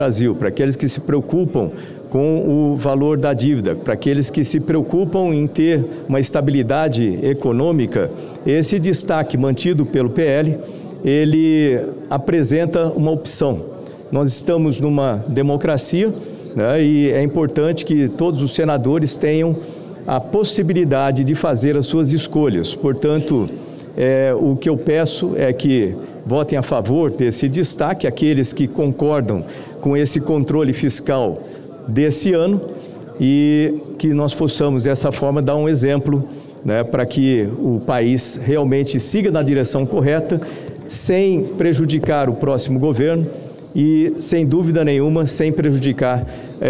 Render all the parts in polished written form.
Brasil, para aqueles que se preocupam com o valor da dívida, para aqueles que se preocupam em ter uma estabilidade econômica, esse destaque mantido pelo PL, ele apresenta uma opção. Nós estamos numa democracia, né, e é importante que todos os senadores tenham a possibilidade de fazer as suas escolhas. Portanto, o que eu peço é que votem a favor desse destaque, aqueles que concordam com esse controle fiscal desse ano, e que nós possamos, dessa forma, dar um exemplo, né, para que o país realmente siga na direção correta, sem prejudicar o próximo governo e, sem dúvida nenhuma, sem prejudicar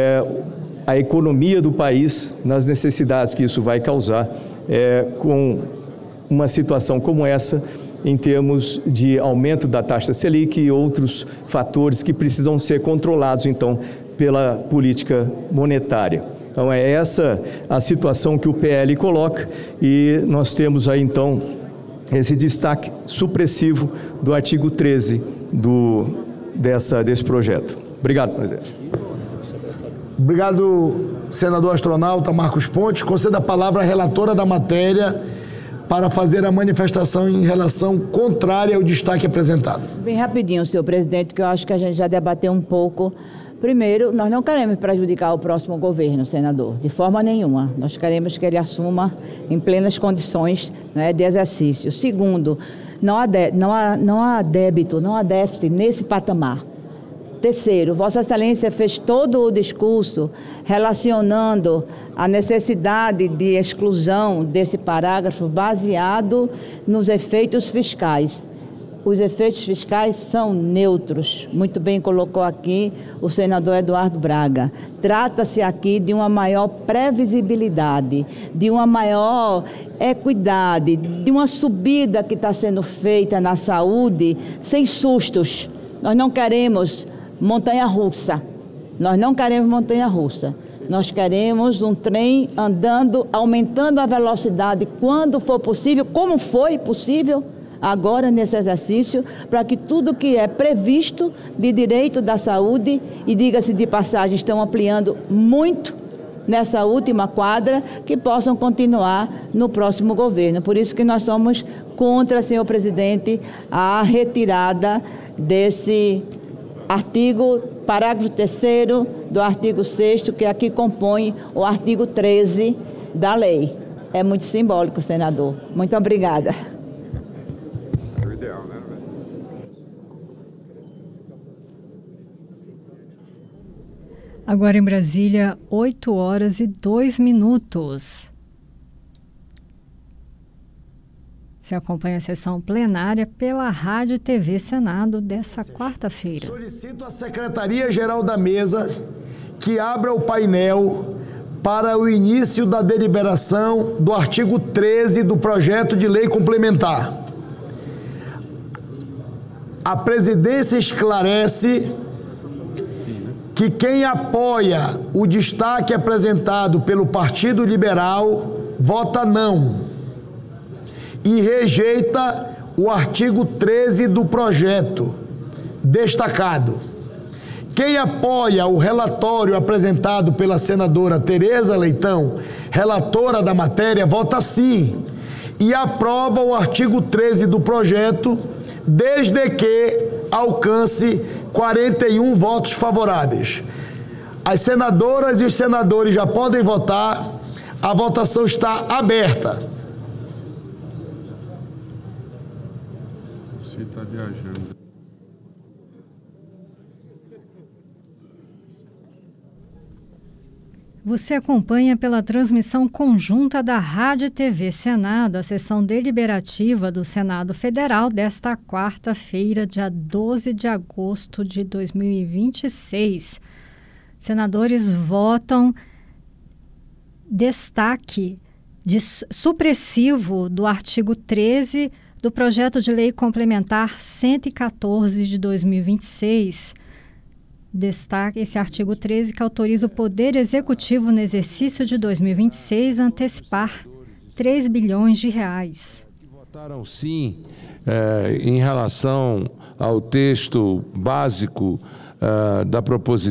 a economia do país nas necessidades que isso vai causar com uma situação como essa, em termos de aumento da taxa Selic e outros fatores que precisam ser controlados, então, pela política monetária. Então, é essa a situação que o PL coloca, e nós temos aí, então, esse destaque supressivo do artigo 13 desse projeto. Obrigado, presidente. Obrigado, senador astronauta Marcos Pontes. Conceda a palavra à relatora da matéria para fazer a manifestação em relação contrária ao destaque apresentado. Bem rapidinho, senhor presidente, que eu acho que a gente já debateu um pouco. Primeiro, nós não queremos prejudicar o próximo governo, senador, de forma nenhuma. Nós queremos que ele assuma em plenas condições, né, de exercício. Segundo, não há débito, não há déficit nesse patamar. Terceiro, Vossa Excelência fez todo o discurso relacionando a necessidade de exclusão desse parágrafo baseado nos efeitos fiscais. Os efeitos fiscais são neutros, muito bem colocou aqui o senador Eduardo Braga. Trata-se aqui de uma maior previsibilidade, de uma maior equidade, de uma subida que está sendo feita na saúde sem sustos. Nós não queremos montanha-russa. Nós não queremos montanha-russa. Nós queremos um trem andando, aumentando a velocidade quando for possível, como foi possível agora nesse exercício, para que tudo que é previsto de direito da saúde, e diga-se de passagem, estão ampliando muito nessa última quadra, que possam continuar no próximo governo. Por isso que nós somos contra, senhor presidente, a retirada desse artigo, parágrafo 3º do artigo 6º, que aqui compõe o artigo 13 da lei. É muito simbólico, senador. Muito obrigada. É o ideal, né? Agora em Brasília, 8h02. Você acompanha a sessão plenária pela Rádio e TV Senado dessa quarta-feira. Solicito à Secretaria-Geral da Mesa que abra o painel para o início da deliberação do artigo 13 do projeto de lei complementar. A presidência esclarece que quem apoia o destaque apresentado pelo Partido Liberal vota não e rejeita o artigo 13 do projeto destacado. Quem apoia o relatório apresentado pela senadora Tereza Leitão, relatora da matéria, vota sim e aprova o artigo 13 do projeto, desde que alcance 41 votos favoráveis. As senadoras e os senadores já podem votar, a votação está aberta. Você está viajando. Você acompanha pela transmissão conjunta da Rádio e TV Senado a sessão deliberativa do Senado Federal desta quarta-feira, dia 12 de agosto de 2026. Senadores votam destaque supressivo do artigo 13 do projeto de lei complementar 114 de 2026. Destaca esse artigo 13 que autoriza o Poder Executivo no exercício de 2026 a antecipar 3 bilhões de reais. Votaram sim em relação ao texto básico da proposição